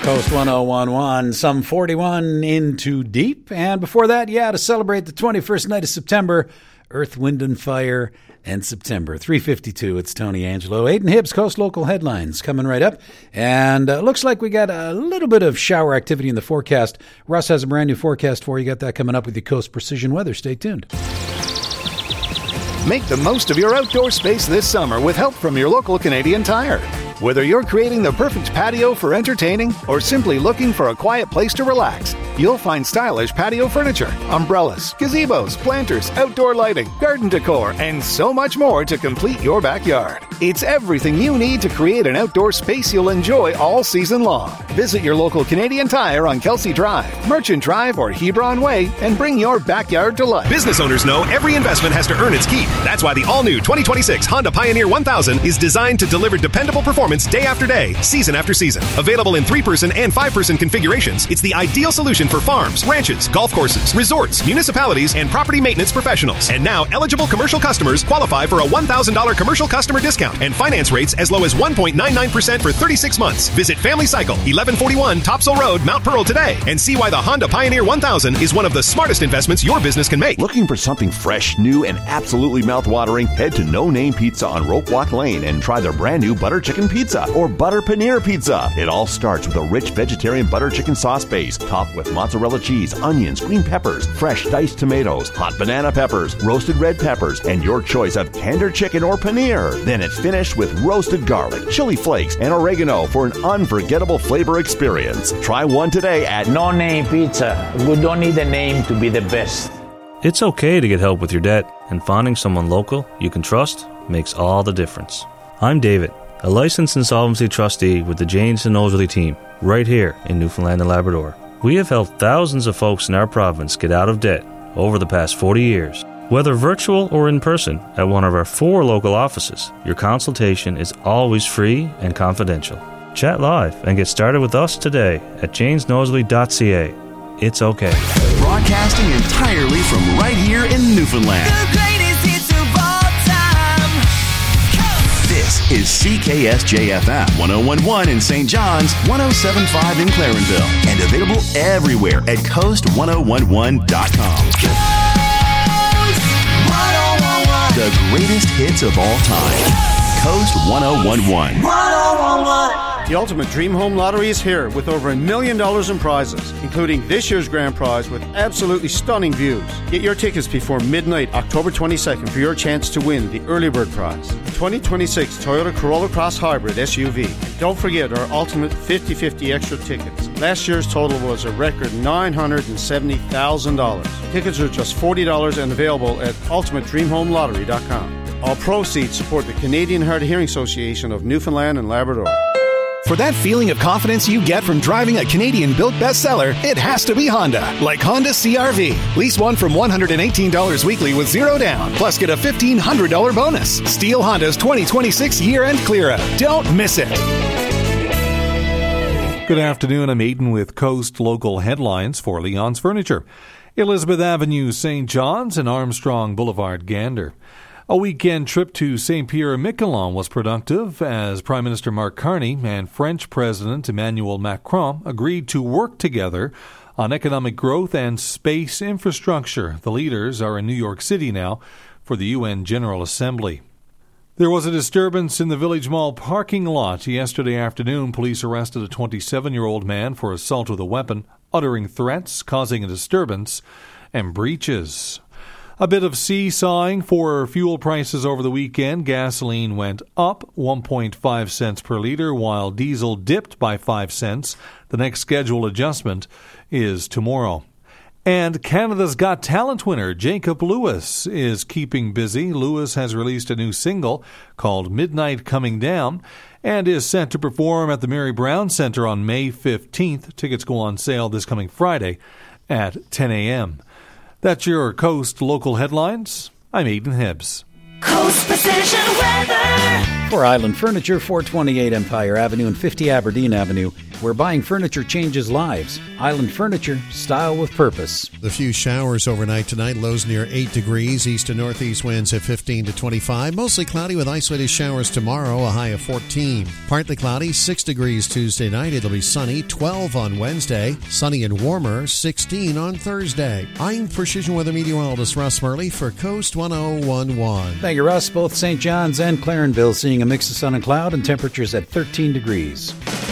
Coast 1011, some 41 into deep. And before that, to celebrate the 21st night of September, Earth, Wind and Fire and September. 3:52, it's Tony Angelo. Aidan Hibbs, Coast Local Headlines coming right up. And looks like we got a little bit of shower activity in the forecast. Russ has a brand new forecast for you. Got that coming up with the Coast Precision Weather. Stay tuned. Make the most of your outdoor space this summer with help from your local Canadian Tire. Whether you're creating the perfect patio for entertaining or simply looking for a quiet place to relax, you'll find stylish patio furniture, umbrellas, gazebos, planters, outdoor lighting, garden decor, and so much more to complete your backyard. It's everything you need to create an outdoor space you'll enjoy all season long. Visit your local Canadian Tire on Kelsey Drive, Merchant Drive, or Hebron Way and bring your backyard to life. Business owners know every investment has to earn its keep. That's why the all-new 2026 Honda Pioneer 1000 is designed to deliver dependable performance day after day, season after season. Available in 3-person and 5-person configurations, it's the ideal solution for farms, ranches, golf courses, resorts, municipalities, and property maintenance professionals. And now, eligible commercial customers qualify for a $1,000 commercial customer discount and finance rates as low as 1.99% for 36 months. Visit Family Cycle, 1141 Topsail Road, Mount Pearl today and see why the Honda Pioneer 1000 is one of the smartest investments your business can make. Looking for something fresh, new, and absolutely mouth-watering? Head to No Name Pizza on Rope Walk Lane and try their brand new butter chicken pizza or butter paneer pizza. It all starts with a rich vegetarian butter chicken sauce base, topped with mozzarella cheese, onions, green peppers, fresh diced tomatoes, hot banana peppers, roasted red peppers, and your choice of tender chicken or paneer. Then it's finished with roasted garlic, chili flakes, and oregano for an unforgettable flavor experience. Try one today at No Name Pizza. We don't need a name to be the best. It's okay to get help with your debt, and finding someone local you can trust makes all the difference. I'm David, a licensed insolvency trustee with the Janes and Nosworthy team, right here in Newfoundland and Labrador. We have helped thousands of folks in our province get out of debt over the past 40 years. Whether virtual or in person at one of our 4 local offices, your consultation is always free and confidential. Chat live and get started with us today at janesnosworthy.ca. It's okay. Broadcasting entirely from right here in Newfoundland. The greatest hits of all time. This is CKSJ-FM 101.1 in St. John's, 107.5 in Clarenville, and available everywhere at coast1011.com. Coast 1011. The greatest hits of all time. Coast 1011. 1011. The Ultimate Dream Home Lottery is here with over $1 million in prizes, including this year's grand prize with absolutely stunning views. Get your tickets before midnight, October 22nd for your chance to win the early bird prize, the 2026 Toyota Corolla Cross Hybrid SUV. Don't forget our Ultimate 50/50 extra tickets. Last year's total was a record $970,000. Tickets are just $40 and available at ultimatedreamhomelottery.com. All proceeds support the Canadian Hard of Hearing Association of Newfoundland and Labrador. For that feeling of confidence you get from driving a Canadian-built bestseller, it has to be Honda, like Honda CR-V. Lease one from $118 weekly with zero down, plus get a $1,500 bonus. Steal Honda's 2026 year-end clear-out. Don't miss it. Good afternoon. I'm Aidan with Coast Local Headlines for Leon's Furniture. Elizabeth Avenue, St. John's, and Armstrong Boulevard, Gander. A weekend trip to St. Pierre-et-Miquelon was productive as Prime Minister Mark Carney and French President Emmanuel Macron agreed to work together on economic growth and space infrastructure. The leaders are in New York City now for the UN General Assembly. There was a disturbance in the Village Mall parking lot yesterday afternoon. Police arrested a 27-year-old man for assault with a weapon, uttering threats, causing a disturbance, and breaches. A bit of seesawing for fuel prices over the weekend. Gasoline went up 1.5 cents per litre, while diesel dipped by 5 cents. The next scheduled adjustment is tomorrow. And Canada's Got Talent winner Jacob Lewis is keeping busy. Lewis has released a new single called Midnight Coming Down and is set to perform at the Mary Brown Centre on May 15th. Tickets go on sale this coming Friday at 10 a.m. That's your Coast Local Headlines. I'm Aidan Hibbs. Coast Precision Weather. For Island Furniture, 428 Empire Avenue and 50 Aberdeen Avenue, where buying furniture changes lives. Island Furniture, style with purpose. A few showers overnight tonight, lows near 8 degrees, east to northeast winds at 15 to 25. Mostly cloudy with isolated showers tomorrow, a high of 14. Partly cloudy, 6 degrees Tuesday night. It'll be sunny, 12 on Wednesday. Sunny and warmer, 16 on Thursday. I'm Precision Weather Meteorologist Russ Murley for Coast 1011. Thank you, Russ. Both St. John's and Clarenville seeing a mix of sun and cloud and temperatures at 13 degrees.